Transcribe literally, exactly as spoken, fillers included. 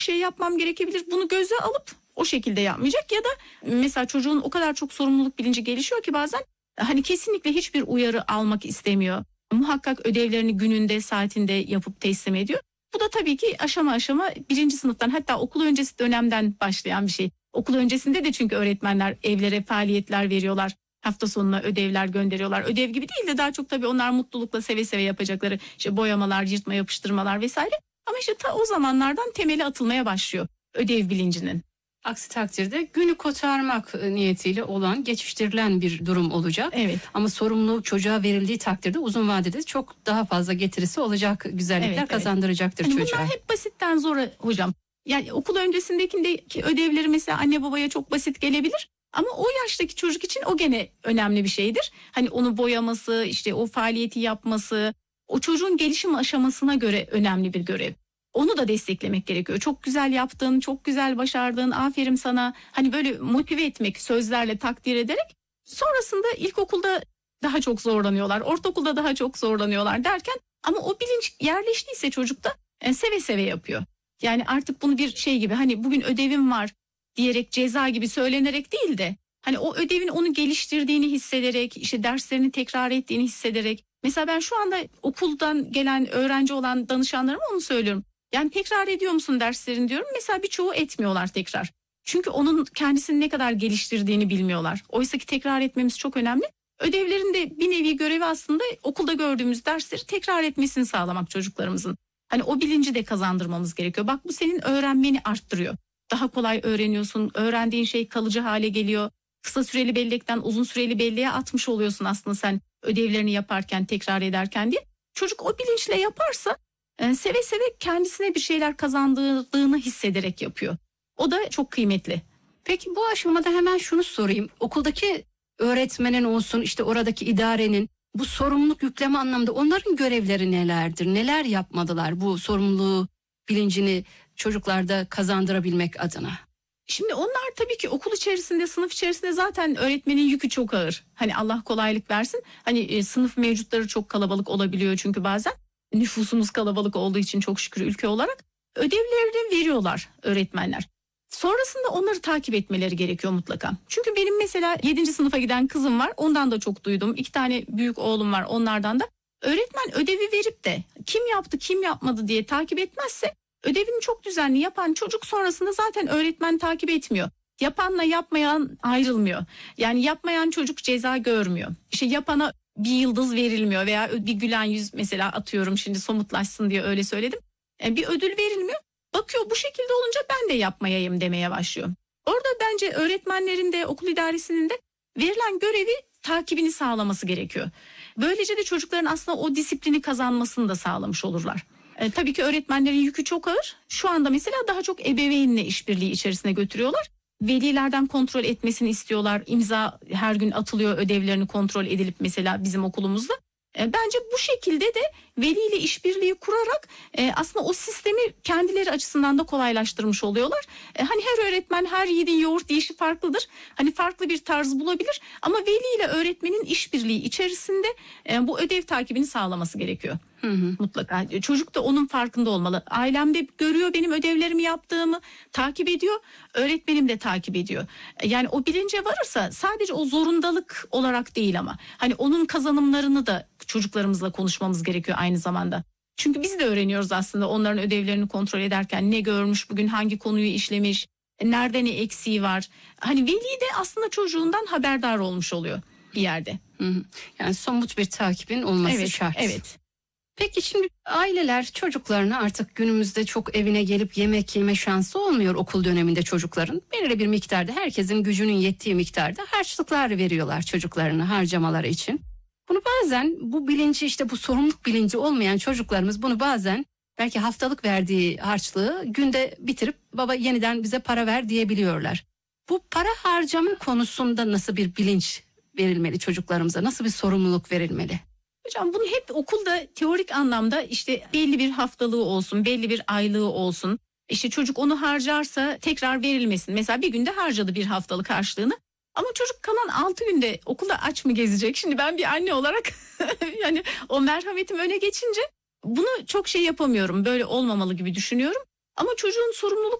şey yapmam gerekebilir. Bunu göze alıp o şekilde yapmayacak ya da mesela çocuğun o kadar çok sorumluluk bilinci gelişiyor ki bazen hani kesinlikle hiçbir uyarı almak istemiyor. Muhakkak ödevlerini gününde, saatinde yapıp teslim ediyor. Bu da tabii ki aşama aşama birinci sınıftan, hatta okul öncesi dönemden başlayan bir şey. Okul öncesinde de çünkü öğretmenler evlere faaliyetler veriyorlar. Hafta sonuna ödevler gönderiyorlar. Ödev gibi değil de daha çok tabii onlar mutlulukla seve seve yapacakları işte boyamalar, yırtma, yapıştırmalar vesaire. Ama işte ta o zamanlardan temeli atılmaya başlıyor ödev bilincinin. Aksi takdirde günü kotarmak niyetiyle olan, geçiştirilen bir durum olacak. Evet. Ama sorumluluk çocuğa verildiği takdirde uzun vadede çok daha fazla getirisi olacak, güzellikler Evet, kazandıracaktır evet. çocuğa. Bunlar hep basitten zora hocam. Yani okul öncesindeki ödevleri mesela anne babaya çok basit gelebilir. Ama o yaştaki çocuk için o gene önemli bir şeydir. Hani onu boyaması, işte o faaliyeti yapması, o çocuğun gelişim aşamasına göre önemli bir görev. Onu da desteklemek gerekiyor. Çok güzel yaptın, çok güzel başardın, aferin sana. Hani böyle motive etmek, sözlerle takdir ederek. Sonrasında ilkokulda daha çok zorlanıyorlar, ortaokulda daha çok zorlanıyorlar derken ama o bilinç yerleştiyse çocukta e, seve seve yapıyor. Yani artık bunu bir şey gibi, hani bugün ödevim var diyerek, ceza gibi söylenerek değil de hani o ödevin onu geliştirdiğini hissederek, işte derslerini tekrar ettiğini hissederek. Mesela ben şu anda okuldan gelen öğrenci olan danışanlarıma onu söylüyorum. Yani tekrar ediyor musun derslerini diyorum. Mesela birçoğu etmiyorlar tekrar. Çünkü onun kendisini ne kadar geliştirdiğini bilmiyorlar. Oysa ki tekrar etmemiz çok önemli. Ödevlerin de bir nevi görevi aslında okulda gördüğümüz dersleri tekrar etmesini sağlamak çocuklarımızın. Hani o bilinci de kazandırmamız gerekiyor. Bak, bu senin öğrenmeni arttırıyor. Daha kolay öğreniyorsun. Öğrendiğin şey kalıcı hale geliyor. Kısa süreli bellekten uzun süreli belleğe atmış oluyorsun aslında sen ödevlerini yaparken, tekrar ederken diye. Çocuk o bilinçle yaparsa e, seve seve kendisine bir şeyler kazandırdığını hissederek yapıyor. O da çok kıymetli. Peki bu aşamada hemen şunu sorayım. Okuldaki öğretmenin olsun, işte oradaki idarenin bu sorumluluk yükleme anlamda onların görevleri nelerdir? Neler yapmadılar bu sorumluluğu bilincini çocuklarda kazandırabilmek adına? Şimdi onlar tabii ki okul içerisinde, sınıf içerisinde zaten öğretmenin yükü çok ağır. Hani Allah kolaylık versin. Hani e, sınıf mevcutları çok kalabalık olabiliyor çünkü bazen. Nüfusumuz kalabalık olduğu için çok şükür ülke olarak. Ödevlerini veriyorlar öğretmenler. Sonrasında onları takip etmeleri gerekiyor mutlaka. Çünkü benim mesela yedinci sınıfa giden kızım var. Ondan da çok duydum. İki tane büyük oğlum var, onlardan da. Öğretmen ödevi verip de kim yaptı kim yapmadı diye takip etmezse ödevini çok düzenli yapan çocuk sonrasında zaten öğretmen takip etmiyor. Yapanla yapmayan ayrılmıyor. Yani yapmayan çocuk ceza görmüyor. İşte yapana bir yıldız verilmiyor veya bir gülen yüz, mesela atıyorum şimdi somutlaşsın diye öyle söyledim. Yani bir ödül verilmiyor. Bakıyor bu şekilde olunca ben de yapmayayım demeye başlıyor. Orada bence öğretmenlerin de okul idaresinin de verilen görevi takibini sağlaması gerekiyor. Böylece de çocukların aslında o disiplini kazanmasını da sağlamış olurlar. E, tabii ki öğretmenlerin yükü çok ağır. Şu anda mesela daha çok ebeveynle işbirliği içerisine götürüyorlar. Velilerden kontrol etmesini istiyorlar. İmza her gün atılıyor, ödevlerini kontrol edilip mesela bizim okulumuzda. E, bence bu şekilde de veliyle işbirliği kurarak e, aslında o sistemi kendileri açısından da kolaylaştırmış oluyorlar. E, hani her öğretmen her yiğidin yoğurt yiyişi farklıdır. Hani farklı bir tarz bulabilir ama veli ile öğretmenin işbirliği içerisinde e, bu ödev takibini sağlaması gerekiyor. Hı hı. Mutlaka. Çocuk da onun farkında olmalı. Ailemde görüyor benim ödevlerimi yaptığımı, takip ediyor. Öğretmenim de takip ediyor. Yani o bilince varırsa sadece o zorundalık olarak değil ama hani onun kazanımlarını da çocuklarımızla konuşmamız gerekiyor aynı zamanda. Çünkü biz de öğreniyoruz aslında onların ödevlerini kontrol ederken, ne görmüş bugün, hangi konuyu işlemiş, nerede ne eksiği var. Hani veli de aslında çocuğundan haberdar olmuş oluyor bir yerde. Hı hı. Yani somut bir takibin olması evet, şart. Evet. Peki şimdi aileler çocuklarına artık günümüzde çok evine gelip yemek yeme şansı olmuyor okul döneminde çocukların. Belirli bir miktarda, herkesin gücünün yettiği miktarda harçlıklar veriyorlar çocuklarına harcamaları için. Bunu bazen, bu bilinci, işte bu sorumluluk bilinci olmayan çocuklarımız bunu bazen belki haftalık verdiği harçlığı günde bitirip baba yeniden bize para ver diyebiliyorlar. Bu para harcama konusunda nasıl bir bilinç verilmeli çocuklarımıza, nasıl bir sorumluluk verilmeli? Hocam bunu hep okulda teorik anlamda işte belli bir haftalığı olsun, belli bir aylığı olsun. İşte çocuk onu harcarsa tekrar verilmesin. Mesela bir günde harcadı bir haftalık harçlığını. Ama çocuk kalan altı günde okulda aç mı gezecek? Şimdi ben bir anne olarak yani o merhametim öne geçince bunu çok şey yapamıyorum. Böyle olmamalı gibi düşünüyorum. Ama çocuğun sorumluluk